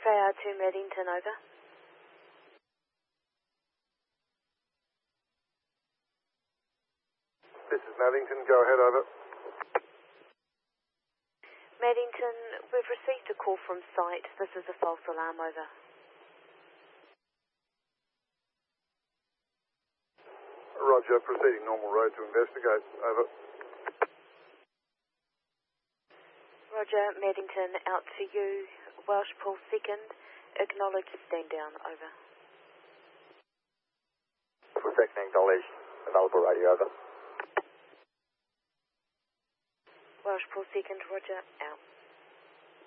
FAR to Maddington, over. This is Maddington, go ahead, over. Maddington, we've received a call from site. This is a false alarm, over. Roger, proceeding normal road to investigate, over. Roger, Maddington, out to you. Welsh Pool 2nd, acknowledge stand down, over. Pool 2nd, acknowledge, available radio, over. Welsh Pool 2nd, Roger, out.